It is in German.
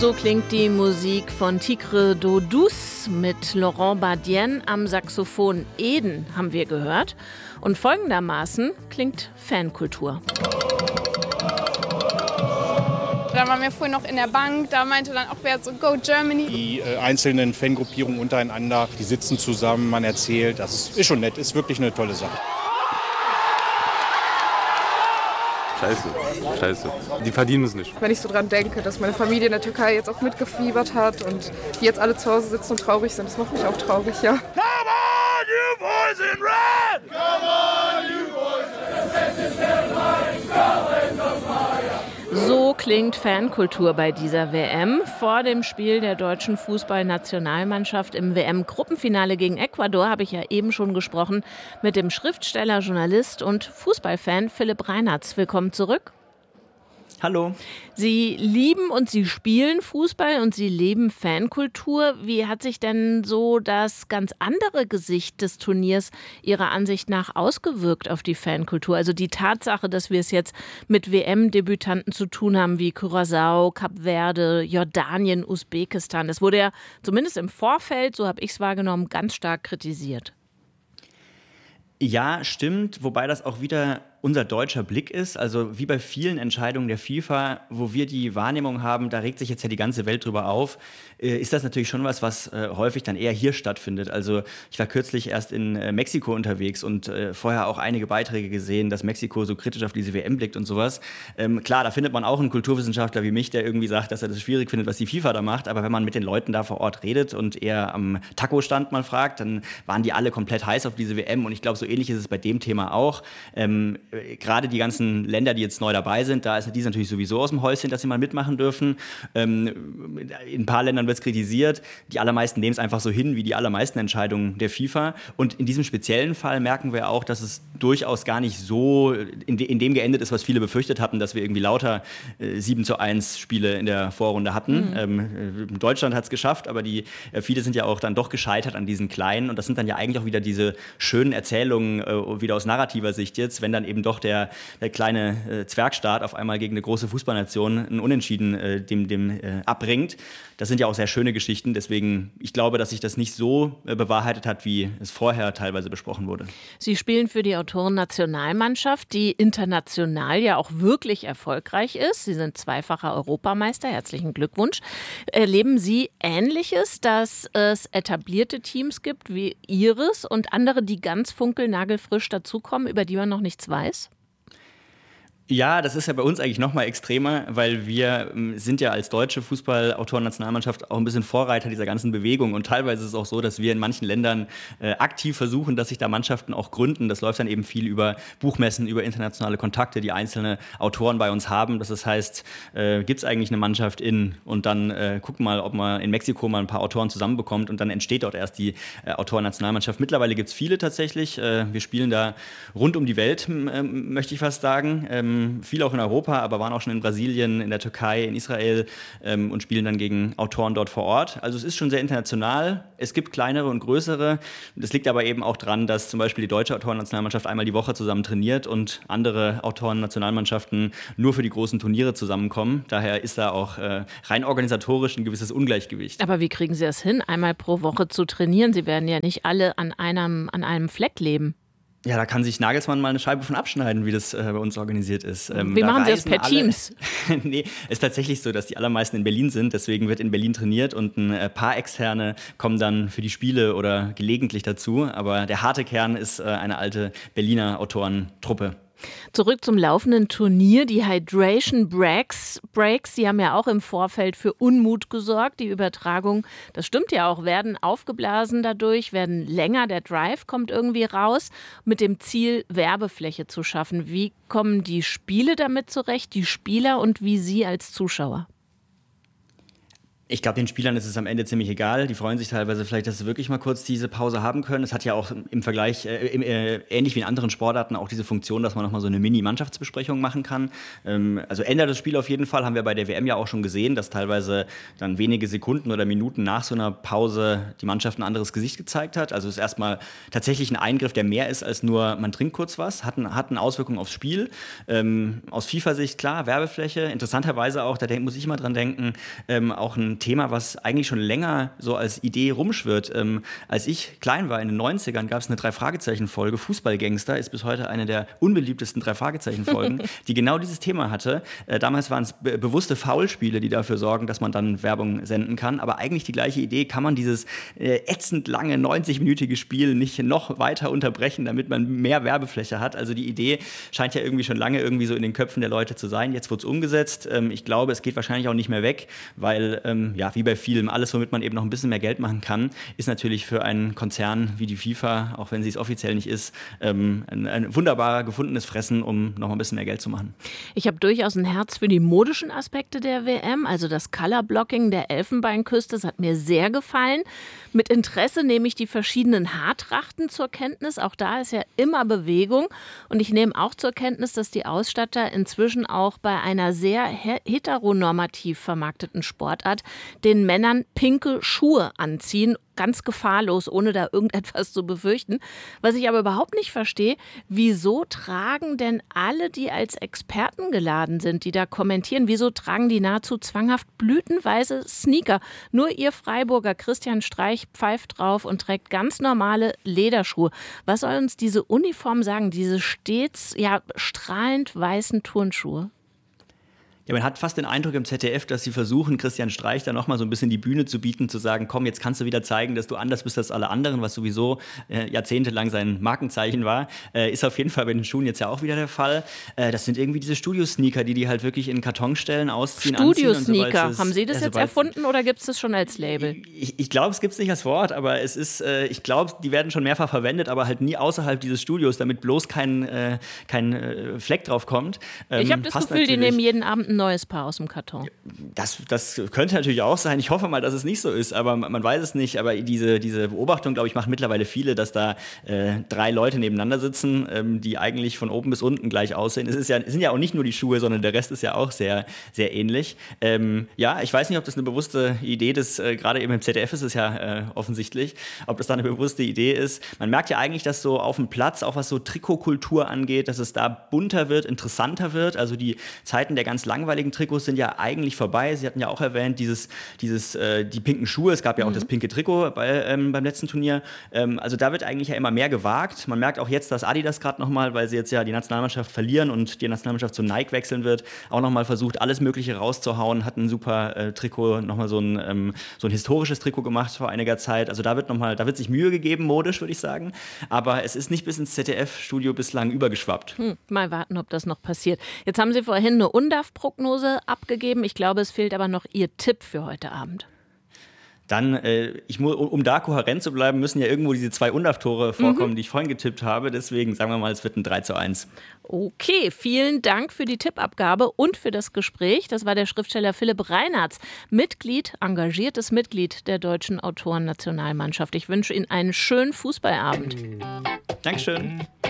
So klingt die Musik von Tigre d'Eau Douce mit Laurent Badienne am Saxophon. Eden haben wir gehört. Und folgendermaßen klingt Fankultur. Da waren wir vorhin noch in der Bank, da meinte dann auch wer so Go Germany. Die einzelnen Fangruppierungen untereinander, die sitzen zusammen, man erzählt. Das ist schon nett, ist wirklich eine tolle Sache. Scheiße. Die verdienen es nicht. Wenn ich so dran denke, dass meine Familie in der Türkei jetzt auch mitgefiebert hat und die jetzt alle zu Hause sitzen und traurig sind, das macht mich auch traurig, ja. Come on, you boys in red! Come on, you boys So klingt Fankultur bei dieser WM. Vor dem Spiel der deutschen Fußballnationalmannschaft im WM-Gruppenfinale gegen Ecuador habe ich ja eben schon gesprochen mit dem Schriftsteller, Journalist und Fußballfan Philipp Reinartz. Willkommen zurück. Hallo. Sie lieben und Sie spielen Fußball und Sie leben Fankultur. Wie hat sich denn so das ganz andere Gesicht des Turniers Ihrer Ansicht nach ausgewirkt auf die Fankultur? Also die Tatsache, dass wir es jetzt mit WM-Debütanten zu tun haben wie Curaçao, Kap Verde, Jordanien, Usbekistan. Das wurde ja zumindest im Vorfeld, so habe ich es wahrgenommen, ganz stark kritisiert. Ja, stimmt, wobei das auch wieder unser deutscher Blick ist. Also wie bei vielen Entscheidungen der FIFA, wo wir die Wahrnehmung haben, da regt sich jetzt ja die ganze Welt drüber auf, ist das natürlich schon was häufig dann eher hier stattfindet. Also ich war kürzlich erst in Mexiko unterwegs und vorher auch einige Beiträge gesehen, dass Mexiko so kritisch auf diese WM blickt und sowas. Klar, da findet man auch einen Kulturwissenschaftler wie mich, der irgendwie sagt, dass er das schwierig findet, was die FIFA da macht. Aber wenn man mit den Leuten da vor Ort redet und eher am Taco-Stand mal fragt, dann waren die alle komplett heiß auf diese WM. Und ich glaube, so ähnlich ist es bei dem Thema auch. Gerade die ganzen Länder, die jetzt neu dabei sind, da ist die natürlich sowieso aus dem Häuschen, dass sie mal mitmachen dürfen. In ein paar Ländern wird es kritisiert. Die allermeisten nehmen es einfach so hin, wie die allermeisten Entscheidungen der FIFA. Und in diesem speziellen Fall merken wir auch, dass es durchaus gar nicht so in dem geendet ist, was viele befürchtet hatten, dass wir irgendwie lauter 7:1 Spiele in der Vorrunde hatten. Deutschland hat es geschafft, aber viele sind ja auch dann doch gescheitert an diesen kleinen. Und das sind dann ja eigentlich auch wieder diese schönen Erzählungen, wieder aus narrativer Sicht jetzt, wenn dann eben doch der kleine Zwergstaat auf einmal gegen eine große Fußballnation ein Unentschieden dem abbringt. Das sind ja auch sehr schöne Geschichten. Deswegen, ich glaube, dass sich das nicht so bewahrheitet hat, wie es vorher teilweise besprochen wurde. Sie spielen für die Autoren-Nationalmannschaft, die international ja auch wirklich erfolgreich ist. Sie sind zweifacher Europameister. Herzlichen Glückwunsch. Erleben Sie Ähnliches, dass es etablierte Teams gibt wie Ihres und andere, die ganz funkelnagelfrisch dazukommen, über die man noch nichts weiß? Ja, das ist ja bei uns eigentlich noch mal extremer, weil wir sind ja als deutsche Fußballautoren-Nationalmannschaft auch ein bisschen Vorreiter dieser ganzen Bewegung. Und teilweise ist es auch so, dass wir in manchen Ländern aktiv versuchen, dass sich da Mannschaften auch gründen. Das läuft dann eben viel über Buchmessen, über internationale Kontakte, die einzelne Autoren bei uns haben. Das heißt, gibt es eigentlich eine Mannschaft und dann gucken mal, ob man in Mexiko mal ein paar Autoren zusammenbekommt und dann entsteht dort erst die Autoren-Nationalmannschaft. Mittlerweile gibt es viele tatsächlich. Wir spielen da rund um die Welt, möchte ich fast sagen. Viel auch in Europa, aber waren auch schon in Brasilien, in der Türkei, in Israel und spielen dann gegen Autoren dort vor Ort. Also es ist schon sehr international. Es gibt kleinere und größere. Das liegt aber eben auch daran, dass zum Beispiel die deutsche Autoren-Nationalmannschaft einmal die Woche zusammen trainiert und andere Autoren-Nationalmannschaften nur für die großen Turniere zusammenkommen. Daher ist da auch rein organisatorisch ein gewisses Ungleichgewicht. Aber wie kriegen Sie es hin, einmal pro Woche zu trainieren? Sie werden ja nicht alle an einem Fleck leben. Ja, da kann sich Nagelsmann mal eine Scheibe von abschneiden, wie das bei uns organisiert ist. Wie machen Sie das per Teams? Nee, ist tatsächlich so, dass die allermeisten in Berlin sind. Deswegen wird in Berlin trainiert und ein paar Externe kommen dann für die Spiele oder gelegentlich dazu. Aber der harte Kern ist eine alte Berliner Autorentruppe. Zurück zum laufenden Turnier, die Hydration Breaks, die haben ja auch im Vorfeld für Unmut gesorgt. Die Übertragung, das stimmt ja auch, werden aufgeblasen dadurch, werden länger, der Drive kommt irgendwie raus, mit dem Ziel, Werbefläche zu schaffen. Wie kommen die Spiele damit zurecht, die Spieler und wie Sie als Zuschauer? Ich glaube, den Spielern ist es am Ende ziemlich egal. Die freuen sich teilweise vielleicht, dass sie wirklich mal kurz diese Pause haben können. Es hat ja auch im Vergleich, ähnlich wie in anderen Sportarten, auch diese Funktion, dass man nochmal so eine Mini-Mannschaftsbesprechung machen kann. Also ändert das Spiel auf jeden Fall, haben wir bei der WM ja auch schon gesehen, dass teilweise dann wenige Sekunden oder Minuten nach so einer Pause die Mannschaft ein anderes Gesicht gezeigt hat. Also es ist erstmal tatsächlich ein Eingriff, der mehr ist als nur, man trinkt kurz was, hat eine Auswirkung aufs Spiel. Aus FIFA-Sicht, klar, Werbefläche. Interessanterweise auch, da muss ich immer dran denken, auch ein Thema, was eigentlich schon länger so als Idee rumschwirrt. Als ich klein war, in den 90ern, gab es eine 3-Fragezeichen-Folge, Fußballgangster, ist bis heute eine der unbeliebtesten 3-Fragezeichen-Folgen, die genau dieses Thema hatte. Damals waren es bewusste Foulspiele, die dafür sorgen, dass man dann Werbung senden kann. Aber eigentlich die gleiche Idee, kann man dieses ätzend lange 90-minütige Spiel nicht noch weiter unterbrechen, damit man mehr Werbefläche hat. Also die Idee scheint ja irgendwie schon lange irgendwie so in den Köpfen der Leute zu sein. Jetzt wird es umgesetzt. Ich glaube, es geht wahrscheinlich auch nicht mehr weg, weil, wie bei vielem, alles, womit man eben noch ein bisschen mehr Geld machen kann, ist natürlich für einen Konzern wie die FIFA, auch wenn sie es offiziell nicht ist, ein wunderbar gefundenes Fressen, um noch mal ein bisschen mehr Geld zu machen. Ich habe durchaus ein Herz für die modischen Aspekte der WM, also das Colorblocking der Elfenbeinküste, das hat mir sehr gefallen. Mit Interesse nehme ich die verschiedenen Haartrachten zur Kenntnis, auch da ist ja immer Bewegung und ich nehme auch zur Kenntnis, dass die Ausstatter inzwischen auch bei einer sehr heteronormativ vermarkteten Sportart den Männern pinke Schuhe anziehen, ganz gefahrlos, ohne da irgendetwas zu befürchten. Was ich aber überhaupt nicht verstehe, wieso tragen denn alle, die als Experten geladen sind, die da kommentieren, wieso tragen die nahezu zwanghaft blütenweiße Sneaker? Nur ihr Freiburger Christian Streich pfeift drauf und trägt ganz normale Lederschuhe. Was soll uns diese Uniform sagen, diese stets strahlend weißen Turnschuhe? Ja, man hat fast den Eindruck im ZDF, dass sie versuchen, Christian Streich da nochmal so ein bisschen die Bühne zu bieten, zu sagen, komm, jetzt kannst du wieder zeigen, dass du anders bist als alle anderen, was sowieso jahrzehntelang sein Markenzeichen war. Ist auf jeden Fall bei den Schuhen jetzt ja auch wieder der Fall. Das sind irgendwie diese Studio-Sneaker, die halt wirklich in Karton stellen, ausziehen, Studio-Sneaker, so, haben Sie das jetzt erfunden oder gibt es das schon als Label? Ich glaube, es gibt es nicht als Wort, aber es ist, ich glaube, die werden schon mehrfach verwendet, aber halt nie außerhalb dieses Studios, damit bloß kein Fleck drauf kommt. Ich habe das Gefühl, die nehmen jeden Abend ein neues Paar aus dem Karton. Das könnte natürlich auch sein. Ich hoffe mal, dass es nicht so ist, aber man weiß es nicht. Aber diese Beobachtung, glaube ich, machen mittlerweile viele, dass da 3 Leute nebeneinander sitzen, die eigentlich von oben bis unten gleich aussehen. Es sind ja auch nicht nur die Schuhe, sondern der Rest ist ja auch sehr, sehr ähnlich. Ich weiß nicht, ob das eine bewusste Idee ist, gerade eben im ZDF ist es ja offensichtlich, ob das da eine bewusste Idee ist. Man merkt ja eigentlich, dass so auf dem Platz, auch was so Trikotkultur angeht, dass es da bunter wird, interessanter wird. Also die Zeiten der ganz langweiligen Trikots sind ja eigentlich vorbei. Sie hatten ja auch erwähnt, die pinken Schuhe. Es gab ja auch das pinke Trikot beim letzten Turnier. Also da wird eigentlich ja immer mehr gewagt. Man merkt auch jetzt, dass Adidas gerade nochmal, weil sie jetzt ja die Nationalmannschaft verlieren und die Nationalmannschaft zu Nike wechseln wird, auch nochmal versucht, alles Mögliche rauszuhauen. Hat ein super Trikot, nochmal so ein historisches Trikot gemacht vor einiger Zeit. Also da wird sich Mühe gegeben, modisch, würde ich sagen. Aber es ist nicht bis ins ZDF-Studio bislang übergeschwappt. Mal warten, ob das noch passiert. Jetzt haben Sie vorhin eine UNDAF-Prognose abgegeben. Ich glaube, es fehlt aber noch Ihr Tipp für heute Abend. Dann, um da kohärent zu bleiben, müssen ja irgendwo diese 2 UNDAF-Tore vorkommen, die ich vorhin getippt habe. Deswegen sagen wir mal, es wird ein 3:1. Okay, vielen Dank für die Tippabgabe und für das Gespräch. Das war der Schriftsteller Philipp Reinartz, engagiertes Mitglied der deutschen Autorennationalmannschaft. Ich wünsche Ihnen einen schönen Fußballabend. Dankeschön.